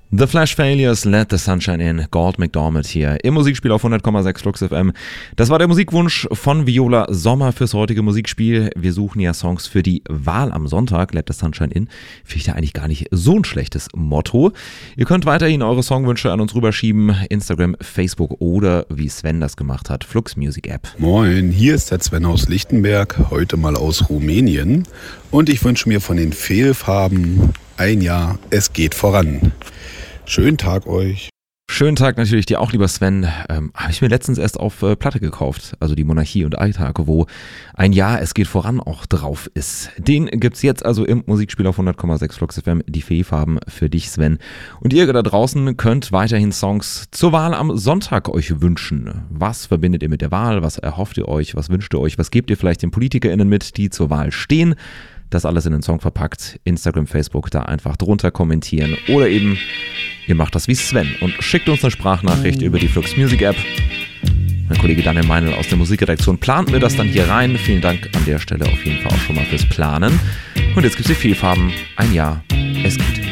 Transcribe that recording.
The Flash Failures, Let the Sunshine In, Gord McDermott hier im Musikspiel auf 100,6 Flux FM. Das war der Musikwunsch von Viola Sommer fürs heutige Musikspiel. Wir suchen ja Songs für die Wahl am Sonntag, Let the Sunshine In. Finde ich da eigentlich gar nicht so ein schlechtes Motto. Ihr könnt weiterhin eure Songwünsche an uns rüberschieben, Instagram, Facebook oder wie Sven das gemacht hat, Flux Music App. Moin, hier ist der Sven aus Lichtenberg, heute mal aus Rumänien. Und ich wünsche mir von den Fehlfarben ein Jahr, es geht voran. Schönen Tag euch. Schönen Tag natürlich dir auch, lieber Sven. Habe ich mir letztens erst auf Platte gekauft, also die Monarchie und Alltag, wo ein Jahr, es geht voran auch drauf ist. Den gibt's jetzt also im Musikspiel auf 100,6 Flux FM, die Fehlfarben für dich, Sven. Und ihr da draußen könnt weiterhin Songs zur Wahl am Sonntag euch wünschen. Was verbindet ihr mit der Wahl? Was erhofft ihr euch? Was wünscht ihr euch? Was gebt ihr vielleicht den PolitikerInnen mit, die zur Wahl stehen? Das alles in den Song verpackt. Instagram, Facebook, da einfach drunter kommentieren. Oder eben, ihr macht das wie Sven und schickt uns eine Sprachnachricht über die Flux Music App. Mein Kollege Daniel Meinl aus der Musikredaktion plant mir das dann hier rein. Vielen Dank an der Stelle auf jeden Fall auch schon mal fürs Planen. Und jetzt gibt's die Fehlfarben. Ein Jahr,